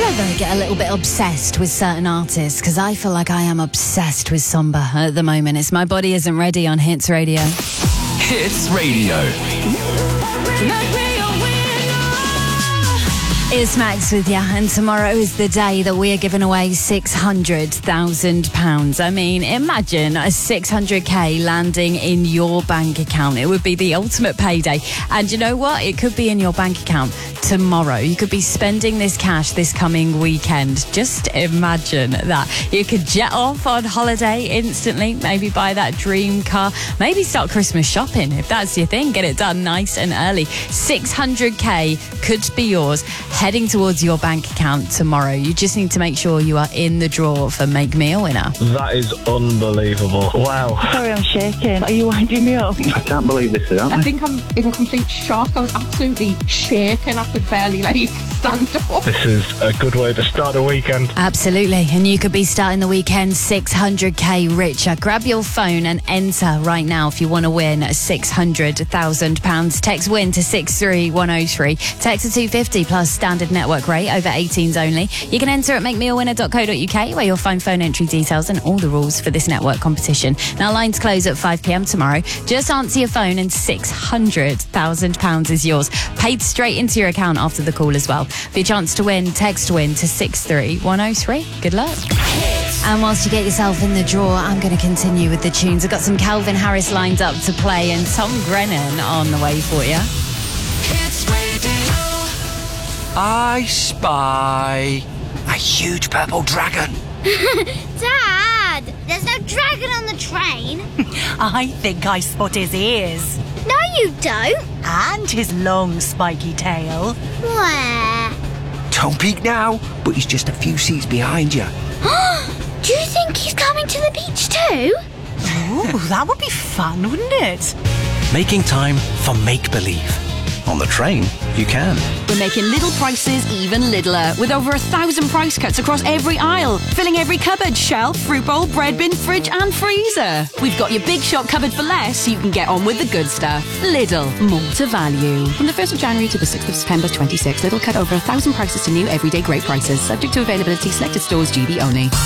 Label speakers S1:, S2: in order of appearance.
S1: ever get a little bit obsessed with certain artists? Because I feel like I am obsessed with Somber at the moment. It's My Body Isn't Ready on Hits Radio.
S2: Hits Radio.
S1: It's Max with you, and tomorrow is the day that we are giving away £600,000. I mean, imagine a 600k landing in your bank account. It would be the ultimate payday. And you know what? It could be in your bank account tomorrow. You could be spending this cash this coming weekend. Just imagine that. You could jet off on holiday instantly, maybe buy that dream car, maybe start Christmas shopping if that's your thing. Get it done nice and early. 600k could be yours, heading towards your bank account tomorrow. You just need to make sure you are in the draw for Make Me a Winner.
S3: That is unbelievable. Wow.
S4: Sorry, I'm shaking. Are you winding me up?
S3: I can't believe this is happening.
S5: I think I'm in complete shock. I was absolutely shaking. I could barely stand up.
S3: This is a good way to start a weekend.
S1: Absolutely. And you could be starting the weekend 600k richer. Grab your phone and enter right now if you want to win £600,000. Text WIN to 63103. Text to 250 plus standard network rate, over 18s only. You can enter at makemeawinner.co.uk where you'll find phone entry details and all the rules for this network competition. Now, lines close at 5pm tomorrow. Just answer your phone and £600,000 is yours. Paid straight into your account after the call as well. For your chance to win, text WIN to 63103. Good luck. And whilst you get yourself in the draw, I'm going to continue with the tunes. I've got some Calvin Harris lined up to play and Tom Grennan on the way for you.
S2: I spy a huge purple dragon.
S6: Dad, there's no dragon on the train.
S7: I think I spot his ears.
S6: No, you don't.
S7: And his long spiky tail.
S6: Where?
S2: Don't peek now, but he's just a few seats behind you.
S6: Do you think he's coming to the beach too?
S7: Ooh, that would be fun, wouldn't it?
S8: Making time for make-believe. On the train, you can.
S9: We're making little prices even littler, with over 1,000 price cuts across every aisle, filling every cupboard, shelf, fruit bowl, bread bin, fridge and freezer. We've got your big shop covered for less, so you can get on with the good stuff. Lidl, more to value. From the 1st of January to the 6th of September 26, Lidl cut over 1,000 prices to new everyday great prices, subject to availability, selected stores, GB only.